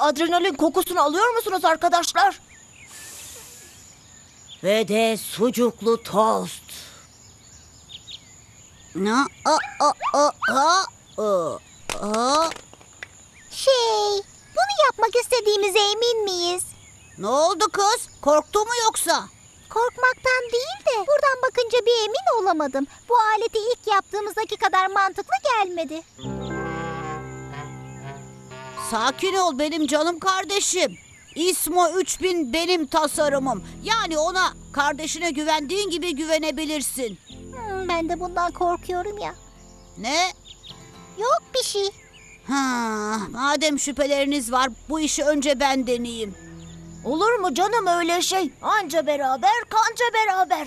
adrenalin kokusunu alıyor musunuz arkadaşlar? Ve de sucuklu tost. Bunu yapmak istediğimize emin miyiz? Ne oldu kız? Korktu mu yoksa? Korkmaktan değil de buradan bakınca bir emin olamadım. Bu aleti ilk yaptığımızdaki kadar mantıklı gelmedi. Sakin ol benim canım kardeşim. İSMO 3000 benim tasarımım. Yani ona kardeşine güvendiğin gibi güvenebilirsin. Ben de bundan korkuyorum ya. Ne? Yok bir şey. Madem şüpheleriniz var, bu işi önce ben deneyeyim. Olur mu canım öyle şey? Anca beraber, kanca beraber.